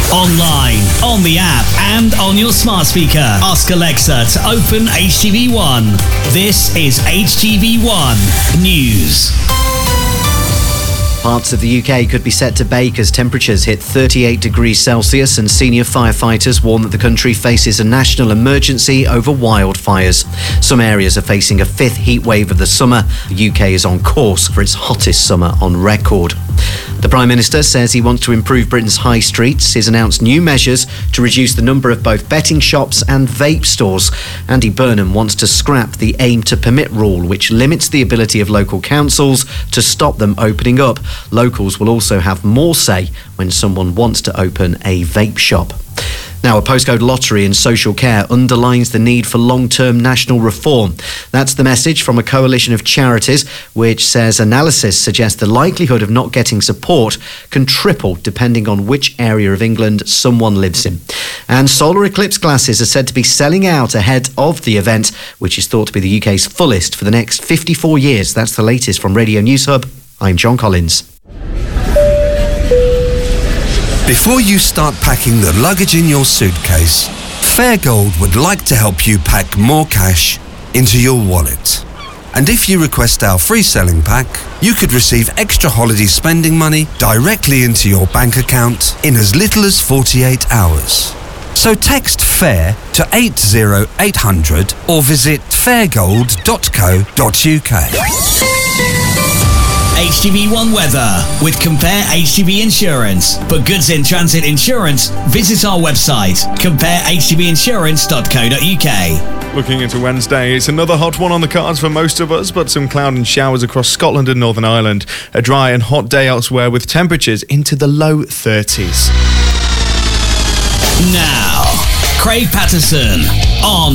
Online, on the app, and on your smart speaker. Ask Alexa to open HTV1. This is HTV1 News. Parts of the UK could be set to bake as temperatures hit 38 degrees Celsius, and senior firefighters warn that the country faces a national emergency over wildfires. Some areas are facing a fifth heat wave of the summer. The UK is on course for its hottest summer on record. The Prime Minister says he wants to improve Britain's high streets. He's announced new measures to reduce the number of both betting shops and vape stores. Andy Burnham wants to scrap the aim to permit rule, which limits the ability of local councils to stop them opening up. Locals will also have more say when someone wants to open a vape shop. Now, a postcode lottery in social care underlines the need for long-term national reform. That's the message from a coalition of charities, which says analysis suggests the likelihood of not getting support can triple depending on which area of England someone lives in. And solar eclipse glasses are said to be selling out ahead of the event, which is thought to be the UK's fullest for the next 54 years. That's the latest from Radio News Hub. I'm John Collins. Before you start packing the luggage in your suitcase, Fairgold would like to help you pack more cash into your wallet. And if you request our free selling pack, you could receive extra holiday spending money directly into your bank account in as little as 48 hours. So text FAIR to 80800 or visit fairgold.co.uk. HTV1 weather with Compare HTV Insurance. For goods in transit insurance, visit our website, comparehtvinsurance.co.uk. Looking into Wednesday, it's another hot one on the cards for most of us, but some cloud and showers across Scotland and Northern Ireland. A dry and hot day elsewhere with temperatures into the low 30s. Now, Craig Patterson on